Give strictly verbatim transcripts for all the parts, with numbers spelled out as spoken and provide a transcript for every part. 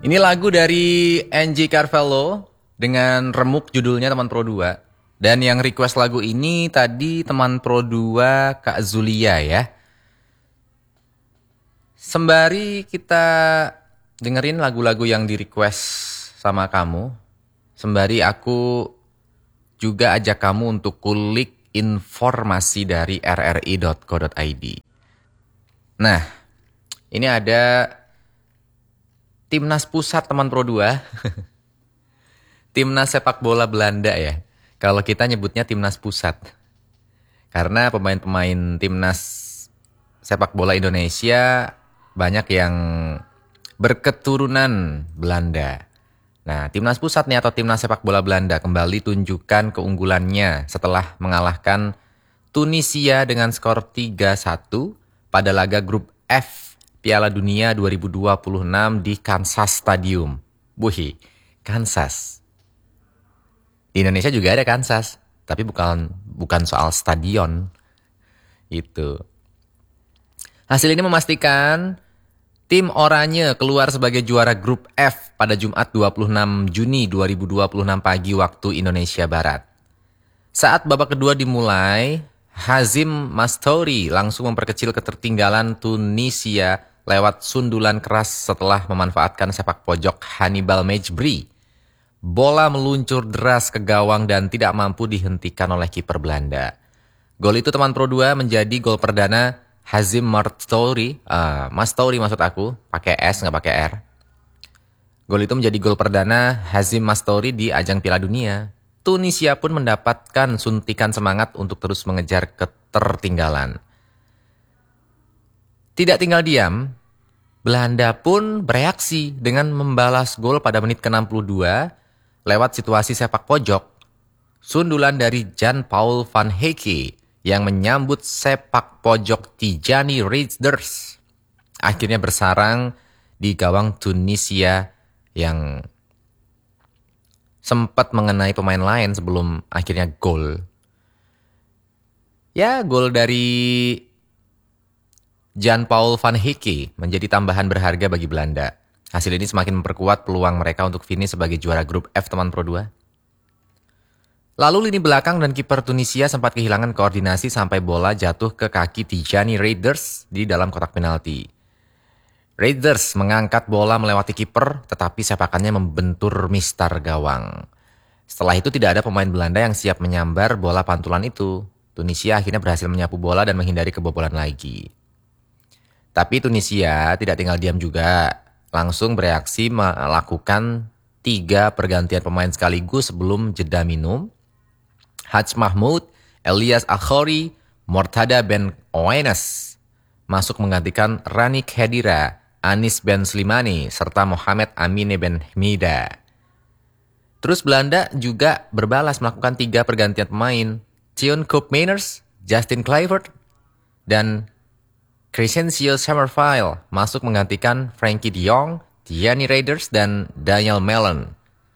Ini lagu dari Angie Carvalho dengan remuk judulnya Teman Pro dua. Dan yang request lagu ini tadi teman Pro dua Kak Zulia ya. Sembari kita dengerin lagu-lagu yang di request sama kamu, sembari aku juga ajak kamu untuk kulik informasi dari r r i dot co dot i d. Nah, ini ada Timnas Pusat Teman Pro dua. Timnas sepak bola Belanda ya. Kalau kita nyebutnya Timnas Pusat. Karena pemain-pemain Timnas sepak bola Indonesia banyak yang berketurunan Belanda. Nah, Timnas Pusat nih atau Timnas sepak bola Belanda kembali tunjukkan keunggulannya setelah mengalahkan Tunisia dengan skor tiga satu pada laga grup F Piala Dunia dua ribu dua puluh enam di Kansas Stadium. Buhi, Kansas. Di Indonesia juga ada Kansas, tapi bukan bukan soal stadion. Itu. Hasil ini memastikan tim Oranye keluar sebagai juara grup F pada Jumat dua puluh enam Juni dua ribu dua puluh enam pagi waktu Indonesia Barat. Saat babak kedua dimulai, Hazim Mastouri langsung memperkecil ketertinggalan Tunisia lewat sundulan keras setelah memanfaatkan sepak pojok Hannibal Mejbri. Bola meluncur deras ke gawang dan tidak mampu dihentikan oleh kiper Belanda. Gol itu Teman Pro dua menjadi gol perdana Hazim Mastouri, uh, Mastouri maksud aku, pakai S nggak pakai R. Gol itu menjadi gol perdana Hazim Mastouri di ajang Piala Dunia. Tunisia pun mendapatkan suntikan semangat untuk terus mengejar ketertinggalan. Tidak tinggal diam, Belanda pun bereaksi dengan membalas gol pada menit ke enam puluh dua lewat situasi sepak pojok. Sundulan dari Jan-Paul van Hecke yang menyambut sepak pojok Tijani Reinders akhirnya bersarang di gawang Tunisia yang sempat mengenai pemain lain sebelum akhirnya gol. Ya, gol dari Jan-Paul van Hecke menjadi tambahan berharga bagi Belanda. Hasil ini semakin memperkuat peluang mereka untuk finish sebagai juara grup F Teman Pro dua. Lalu lini belakang dan kiper Tunisia sempat kehilangan koordinasi sampai bola jatuh ke kaki Tijani Reinders di dalam kotak penalti. Reinders mengangkat bola melewati kiper, tetapi sepakannya membentur mistar gawang. Setelah itu tidak ada pemain Belanda yang siap menyambar bola pantulan itu. Tunisia akhirnya berhasil menyapu bola dan menghindari kebobolan lagi. Tapi Tunisia tidak tinggal diam juga. Langsung bereaksi melakukan tiga pergantian pemain sekaligus sebelum jeda minum. Haj Mahmud, Elias Akhori, Mortada Ben Oenes masuk menggantikan Rani Khedira, Anis Ben Slimani, serta Mohamed Amine Ben Hmida. Terus Belanda juga berbalas melakukan tiga pergantian pemain. Thion Koopmeiners, Justin Kluivert, dan Crescencio Summerville masuk menggantikan Frankie de Jong, Tijani Reinders, dan Daniel Mellon.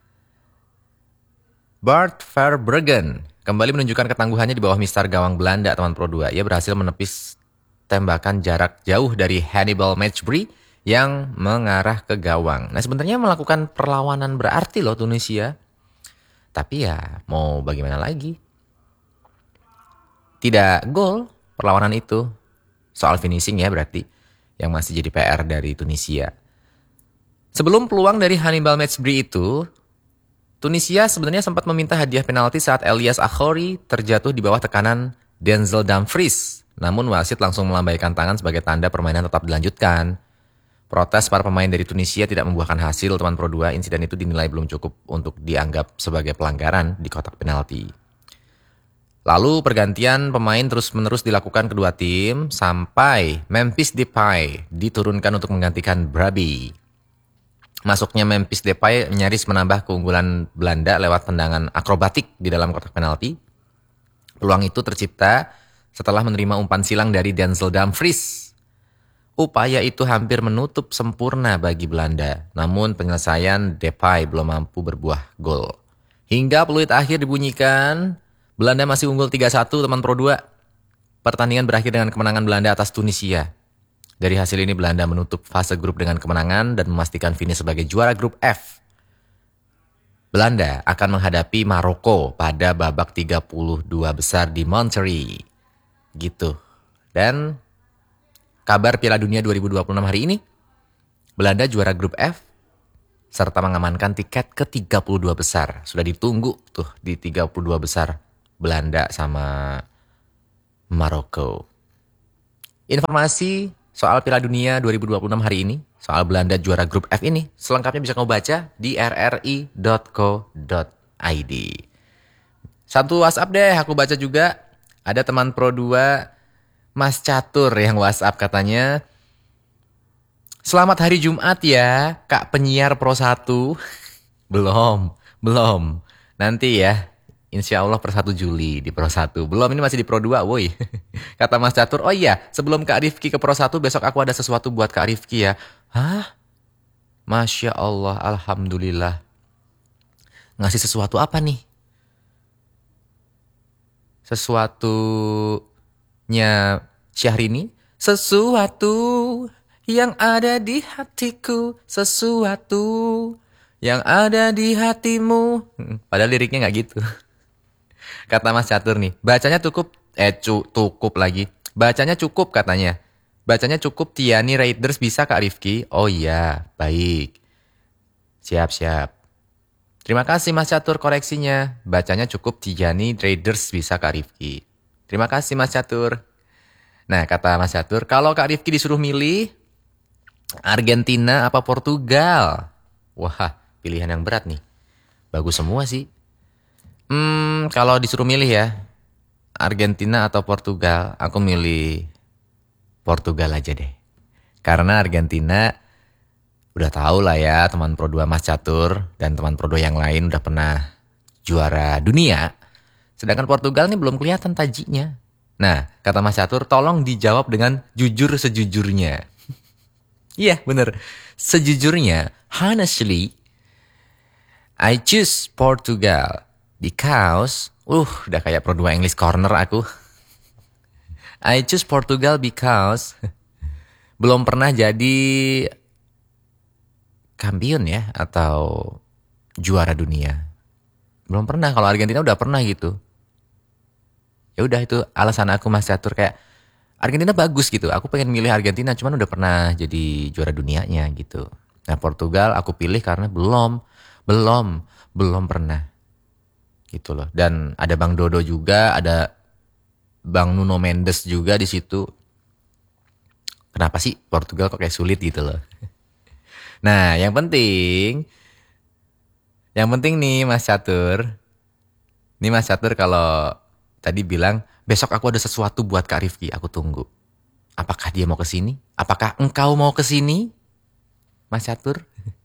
Bart Verbruggen kembali menunjukkan ketangguhannya di bawah mistar gawang Belanda Teman Pro dua. Ia berhasil menepis tembakan jarak jauh dari Hannibal Mejbri yang mengarah ke gawang. Nah, sebenarnya melakukan perlawanan berarti loh Tunisia. Tapi ya mau bagaimana lagi? Tidak gol perlawanan itu. Soal finishing ya berarti yang masih jadi P R dari Tunisia. Sebelum peluang dari Hannibal Mejbri itu, Tunisia sebenarnya sempat meminta hadiah penalti saat Elias Akhori terjatuh di bawah tekanan Denzel Dumfries. Namun wasit langsung melambaikan tangan sebagai tanda permainan tetap dilanjutkan. Protes para pemain dari Tunisia tidak membuahkan hasil Teman Pro dua. Insiden itu dinilai belum cukup untuk dianggap sebagai pelanggaran di kotak penalti. Lalu pergantian pemain terus-menerus dilakukan kedua tim sampai Memphis Depay diturunkan untuk menggantikan Brabi. Masuknya Memphis Depay nyaris menambah keunggulan Belanda lewat tendangan akrobatik di dalam kotak penalti. Peluang itu tercipta setelah menerima umpan silang dari Denzel Dumfries. Upaya itu hampir menutup sempurna bagi Belanda, namun penyelesaian Depay belum mampu berbuah gol. Hingga peluit akhir dibunyikan, Belanda masih unggul tiga satu Teman Pro dua. Pertandingan berakhir dengan kemenangan Belanda atas Tunisia. Dari hasil ini Belanda menutup fase grup dengan kemenangan dan memastikan finish sebagai juara grup F. Belanda akan menghadapi Maroko pada babak tiga puluh dua besar di Monterrey. Gitu. Dan kabar Piala Dunia dua ribu dua puluh enam hari ini, Belanda juara grup F serta mengamankan tiket ke tiga puluh dua besar. Sudah ditunggu tuh di tiga puluh dua besar Belanda sama Maroko. Informasi soal Piala Dunia dua ribu dua puluh enam hari ini, soal Belanda juara grup F ini, selengkapnya bisa kamu baca di r r i dot co dot i d. Satu WhatsApp deh, aku baca juga. Ada teman Pro dua, Mas Catur yang WhatsApp katanya, selamat hari Jumat ya, Kak penyiar Pro satu. belum, belum. Nanti ya, insya Allah per satu Juli di Pro satu. Belum, ini masih di Pro dua, woi. Kata Mas Catur, oh iya, sebelum Kak Rifki ke Pro satu, besok aku ada sesuatu buat Kak Rifki ya. Hah? Masya Allah, Alhamdulillah. Ngasih sesuatu apa nih? Sesuatunya Syahrini? Sesuatu yang ada di hatiku, sesuatu yang ada di hatimu. Padahal liriknya gak gitu. Kata Mas Catur nih, bacanya cukup, eh cu, cukup lagi. Bacanya cukup katanya. Bacanya cukup Tiani Raiders bisa Kak Rifki. Oh iya, baik. Siap-siap. Terima kasih Mas Catur koreksinya. Bacanya cukup Tiani Raiders bisa Kak Rifki. Terima kasih Mas Catur. Nah, kata Mas Catur, kalau Kak Rifki disuruh milih Argentina apa Portugal? Wah, pilihan yang berat nih. Bagus semua sih. Hmm, kalau disuruh milih ya, Argentina atau Portugal, aku milih Portugal aja deh. Karena Argentina udah tahu lah ya, teman Pro dua Mas Catur dan teman Pro dua yang lain udah pernah juara dunia. Sedangkan Portugal nih belum kelihatan tajinya. Nah, kata Mas Catur, tolong dijawab dengan jujur sejujurnya. Iya, bener. Sejujurnya, honestly, I choose Portugal. Because, uh, udah kayak Pro dua English Corner aku. I choose Portugal because belum pernah jadi kampion ya, atau juara dunia. Belum pernah, kalau Argentina udah pernah gitu. Ya udah itu alasan aku Mas Catur, kayak Argentina bagus gitu. Aku pengen milih Argentina, cuman udah pernah jadi juara dunianya gitu. Nah Portugal aku pilih karena belum, belum, belum pernah. Gitu loh. Dan ada Bang Dodo juga, ada Bang Nuno Mendes juga di situ. Kenapa sih Portugal kok kayak sulit gitu loh. Nah, yang penting yang penting nih Mas Catur. Nih Mas Catur kalau tadi bilang besok aku ada sesuatu buat Kak Rifki, aku tunggu. Apakah dia mau ke sini? Apakah engkau mau ke sini? Mas Catur.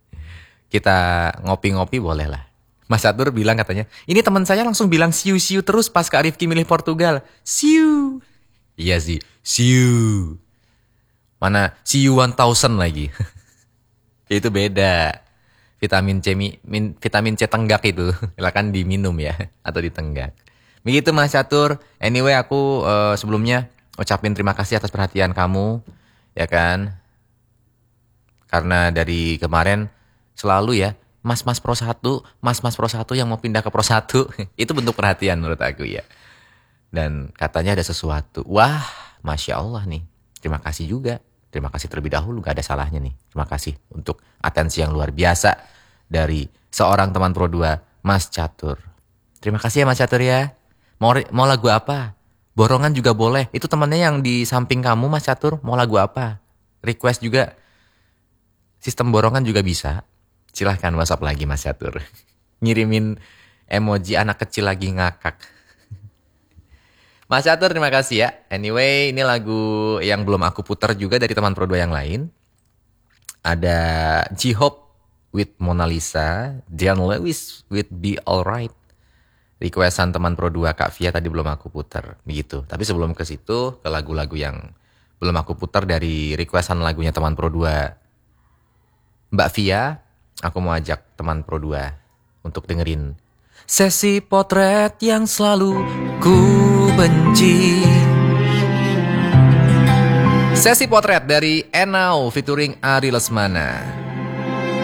Kita ngopi-ngopi boleh lah. Mas Catur bilang katanya, ini teman saya langsung bilang siu-siu terus pas Kak Rifki milih Portugal. Siu. Iya sih, siu. Mana siu seribu lagi. Itu beda. Vitamin C, min, vitamin C tenggak itu. Silakan diminum ya, atau ditenggak. Begitu Mas Catur. Anyway aku uh, sebelumnya ucapin terima kasih atas perhatian kamu. Ya kan. Karena dari kemarin selalu ya, Mas-mas Pro satu, Mas-mas Pro satu yang mau pindah ke Pro satu. Itu bentuk perhatian menurut aku ya. Dan katanya ada sesuatu. Wah, Masya Allah nih. Terima kasih juga. Terima kasih terlebih dahulu, gak ada salahnya nih. Terima kasih untuk atensi yang luar biasa dari seorang teman Pro dua, Mas Catur. Terima kasih ya Mas Catur ya. Mau, mau lagu apa? Borongan juga boleh. Itu temannya yang di samping kamu Mas Catur, mau lagu apa? Request juga. Sistem borongan juga bisa. Silahkan WhatsApp lagi Mas Catur. Ngirimin emoji anak kecil lagi ngakak. Mas Catur terima kasih ya. Anyway ini lagu yang belum aku putar juga dari teman Pro dua yang lain. Ada J-Hope with Mona Lisa. Dion Lewis with Be Alright. Requestan teman Pro dua Kak Via tadi belum aku putar. Begitu. Tapi sebelum ke situ, ke lagu-lagu yang belum aku putar dari requestan lagunya teman Pro dua Mbak Via, aku mau ajak teman Pro dua untuk dengerin Sesi Potret yang selalu ku benci. Sesi potret dari Enau featuring Ari Lesmana.